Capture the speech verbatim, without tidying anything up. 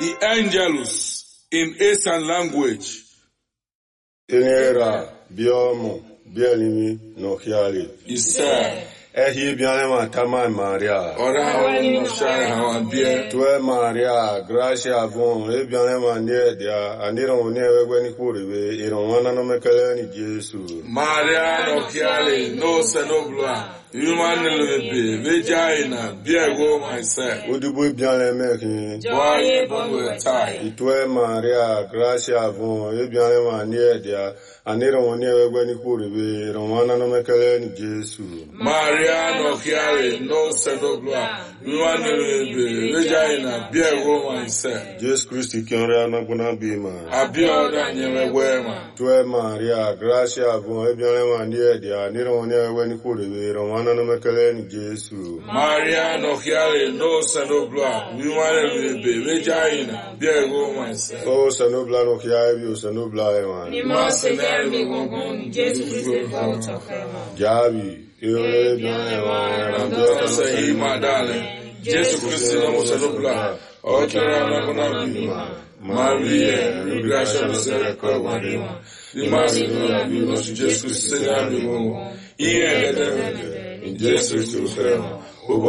the Angelus in Eastern language. Inera, Biomo, Bielimi, Nokiali. Isa. Ehi Bianema Tama Maria. Ora no shine how bia. Tue Maria, Gracia Von, E Bianema Nedia, and Iron never when he could be, Iron one no Mecalani Jesu. Maria Nokiali, no Senobla. Human lebe, vagina, beer go myself. Would you be Bianle making? Boy, boy, tie. Tue Maria, Gracia Von, E Bianema Nedia, and Iron never when he could be, Iron one no Mecalani Jesu. Maria Nokiali, no Senobla. Human lebe, vagina, beer go myself. Jesus Christ, Kiana Bunabima. Abioda never wear man. Tue Maria, Gracia Von, E Bianema Nedia, and Iron never when he could be, Jesu. Maria Nokiali, no Sanobla, we want to be vagina, beer go myself. Oh, Sanobla Nokiavi, Sanobla, man. You must say, me go Jesus Christ, Javi, you don't say, my darling, Jesus Christ, no Sanobla, or Carana, Maria, you gracious, Sarah Carwana. You must be Jesus Christ, in Jesus' name.